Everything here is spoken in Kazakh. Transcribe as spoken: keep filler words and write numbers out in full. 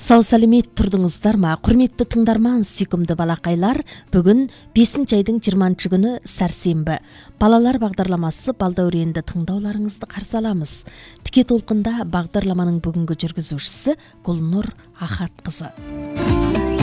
Сау салемет тұрдыңыздар ма, құрметті тыңдарман, сүйкімді балақайлар. Бүгін бесінші айдың жиырманыншы күні сәрсенбі. Балалар бағдарламасы балдәуренді тыңдауларыңызды қарсы аламыз. Тіке толқында бағдарламаның бүгінгі жүргізушісі Гүлнұр Ахатқызы.